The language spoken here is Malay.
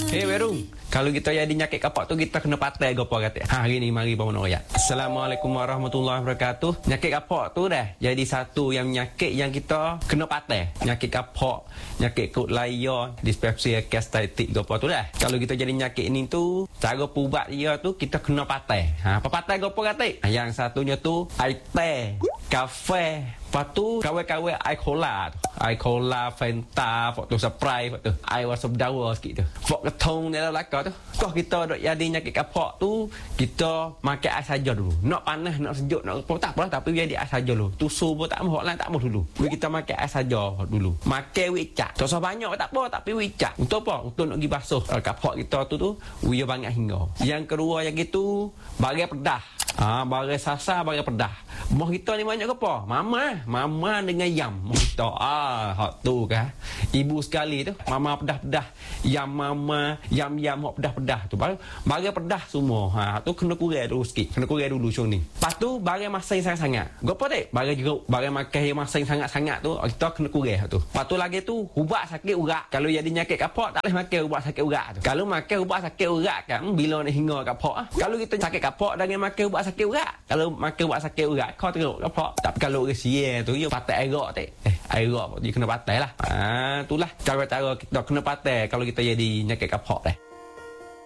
Berung, kalau kita jadi nyakit kapak tu kita kena patai gapo kata. Hari ni mari bangun royak. Assalamualaikum warahmatullahi wabarakatuh. Nyakit kapak tu dah jadi satu yang nyakit yang kita kena patai. Nyakit kapak, nyakit kut layar, dispepsia kastetik gapo tu dah. Kalau kita jadi nyakit ni tu, cara pubat dia tu kita kena patai. Apa patai gapo kata? Yang satunya tu air teh, kafe, lepas tu kawan-kawan air cola tu. Air cola, Fanta, tu Sprite, tu air wasap dawa sikit tu. Fok ketong dalam belakang tu. Kau kita dok jadi nyakit kapak tu, kita makan air saja dulu. Nak panas, nak sejuk, nak apa tak apa, tapi jadi air saja dulu. Tusu pun tak mahu, lain tak mahu dulu. Kita makan air saja dulu. Makan wicak. Tak usah banyak tak apa, tapi wicak. Untuk apa? Untuk nak pergi basuh kapak kita tu, dia banyak hingga. Yang kedua yang gitu, bagai pedah. Bagai sasa, bagai pedah. Moh kita ni banyak apa? Mama dengan yam. Moh kita. Hak tu kah? Ibu sekali tu, mama pedah-pedah. Yam mama, yam hak pedah-pedah tu. Bagai pedah semua. Tu kena kurang dulu sikit. Kena kurang dulu macam ni. Lepas tu bagai masak sangat-sangat. Gapo tak? Bagai jeruk, bagai makan yang masak sangat-sangat tu, kita kena kurang tu. Lepas tu lagi tu, ubat sakit urat. Kalau jadi nyakit kapak, tak boleh makan ubat sakit urat tu. Kalau makan ubat sakit urat kan, bila nak hingga kapak. Kalau kita sakit kapak dengan makan ubat sakit urat. Kalau makan ubat sakit urat, kau teruk kapak. Tapi kalau resian tu, dia patai air tak? Air dia kena patai lah. Itulah cara-cara kita kena patai kalau kita jadi nyakit kapak dah.